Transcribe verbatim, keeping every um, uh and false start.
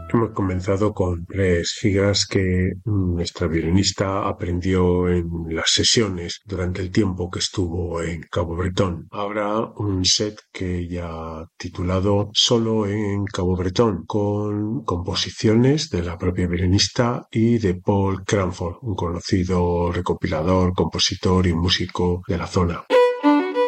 Hemos comenzado con tres gigas que nuestra violinista aprendió en las sesiones durante el tiempo que estuvo en Cabo Bretón. Ahora un set que ya titulado Solo en Cabo Bretón, con composiciones de la propia violinista y de Paul Cranford, un conocido recopilador, compositor y músico de la zona.